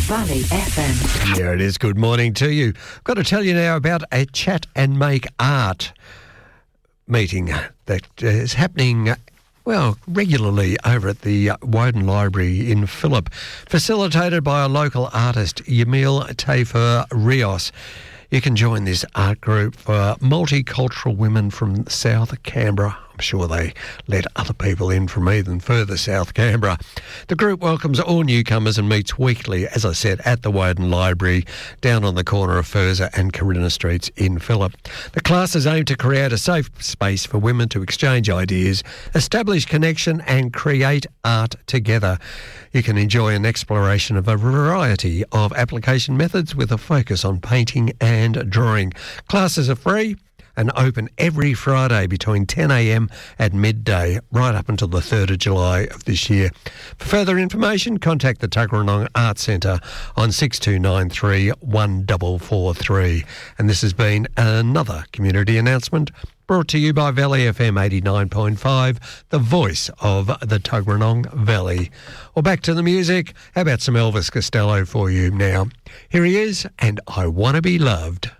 Valley FM. Here it is. Good morning to you. I've got to tell you now about a Chat and Make Art meeting that is happening regularly over at the Woden Library in Phillip, facilitated by a local artist, Yamil Tafer Rios. You can join this art group for multicultural women from South Canberra. I'm sure they let other people in from even further South Canberra. The group welcomes all newcomers and meets weekly, as I said, at the Woden Library, down on the corner of Furza and Corinna Streets in Phillip. The classes aim to create a safe space for women to exchange ideas, establish connection and create art together. You can enjoy an exploration of a variety of application methods with a focus on painting and drawing. Classes are free and open every Friday between 10 a.m. and midday, right up until the 3rd of July of this year. For further information, contact the Tuggeranong Art Centre on 6293 1443. And this has been another community announcement brought to you by Valley FM 89.5, the voice of the Tuggeranong Valley. Well, back to the music. How about some Elvis Costello for you now? Here he is, and I Want to Be Loved.